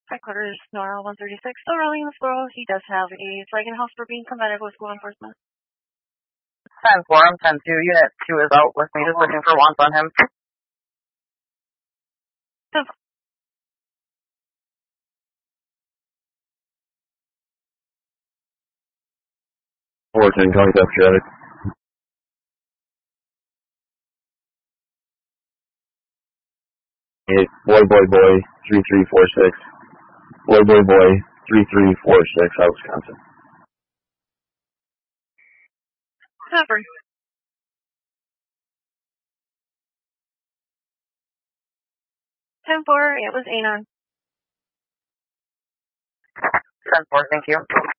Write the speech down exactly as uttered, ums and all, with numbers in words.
Headquarters, Nora one thirty-six. Still rolling the squirrel. He does have a flag in house for being combative with law enforcement. ten four, I'm ten two. Unit two is out with me, just looking for wants on him. four ten, contact traffic. Hey, boy, boy, boy, three three four six. Boy, boy, boy, three three four six, out Wisconsin. Cover. ten four, it was Anon. ten four, thank you.